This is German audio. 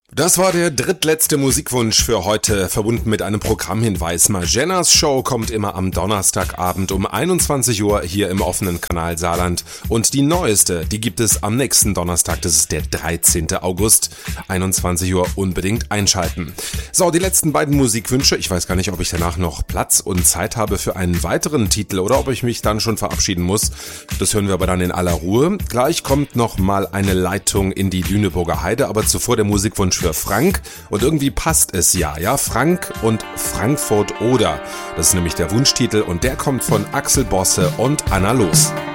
Das war der drittletzte Musikwunsch für heute, verbunden mit einem Programmhinweis. Magenas Show kommt immer am Donnerstagabend um 21 Uhr hier im offenen Kanal Saarland. Und die neueste, die gibt es am nächsten Donnerstag, das ist der 13. August, 21 Uhr, unbedingt einschalten. So, die letzten beiden Musikwünsche, ich weiß gar nicht, ob ich danach noch Platz und Zeit habe für einen weiteren Titel oder ob ich mich dann schon verabschieden muss. Das hören wir aber dann in aller Ruhe. Gleich kommt noch mal eine Leitung in die Lüneburger Heide, aber zuvor der Musikwunsch für Frank, und irgendwie passt es ja, Frank und Frankfurt Oder. Das ist nämlich der Wunschtitel und der kommt von Axel Bosse und Anna Loos.